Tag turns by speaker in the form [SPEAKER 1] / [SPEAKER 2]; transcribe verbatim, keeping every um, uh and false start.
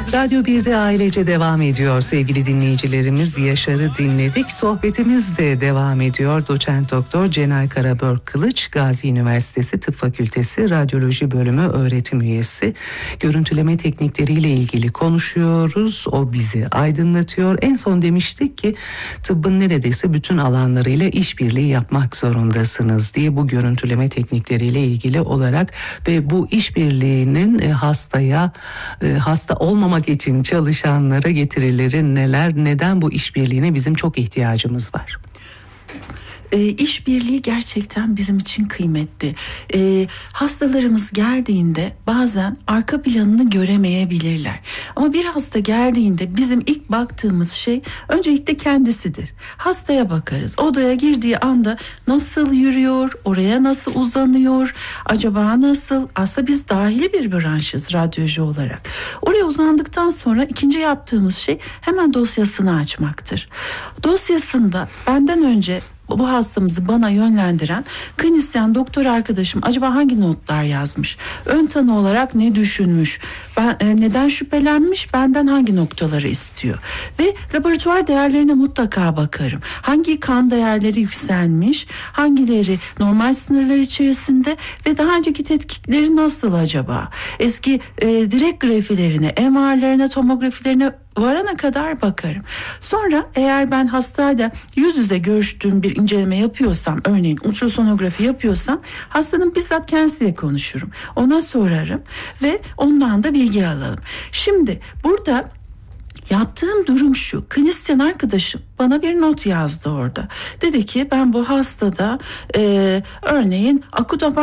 [SPEAKER 1] Radyo birde ailece devam ediyor sevgili dinleyicilerimiz. Yaşar'ı dinledik. Sohbetimiz de devam ediyor. Doçent Doktor Cenay Karabör Kılıç, Gazi Üniversitesi Tıp Fakültesi Radyoloji Bölümü öğretim üyesi. Görüntüleme teknikleriyle ilgili konuşuyoruz. O bizi aydınlatıyor. En son demiştik ki tıbbın neredeyse bütün alanlarıyla işbirliği yapmak zorundasınız diye, bu görüntüleme teknikleriyle ilgili olarak ve bu işbirliğinin hastaya, hasta olmamak için çalışanlara getirileri neler, neden bu işbirliğine bizim çok ihtiyacımız var?
[SPEAKER 2] E, işbirliği gerçekten bizim için kıymetli. E, hastalarımız geldiğinde bazen arka planını göremeyebilirler. Ama bir hasta geldiğinde bizim ilk baktığımız şey öncelikle kendisidir. Hastaya bakarız. Odaya girdiği anda nasıl yürüyor, oraya nasıl uzanıyor, acaba nasıl? Aslında biz dahili bir branşız radyoloji olarak. Oraya uzandıktan sonra ikinci yaptığımız şey hemen dosyasını açmaktır. Dosyasında benden önce bu hastamızı bana yönlendiren klinisyen doktor arkadaşım acaba hangi notlar yazmış? Ön tanı olarak ne düşünmüş? Ben, e, neden şüphelenmiş? Benden hangi noktaları istiyor? Ve laboratuvar değerlerine mutlaka bakarım. Hangi kan değerleri yükselmiş? Hangileri normal sınırlar içerisinde? Ve daha önceki tetkikleri nasıl acaba? Eski e, direkt grafilerine, M R'lerine, tomografilerine varana kadar bakarım. Sonra eğer ben hastayla yüz yüze görüştüğüm bir inceleme yapıyorsam, örneğin ultrasonografi yapıyorsam, hastanın bizzat kendisiyle konuşurum. Ona sorarım ve ondan da bilgi alalım. Şimdi burada yaptığım durum şu: klinisyen arkadaşım bana bir not yazdı orada. Dedi ki ben bu hastada e, örneğin akut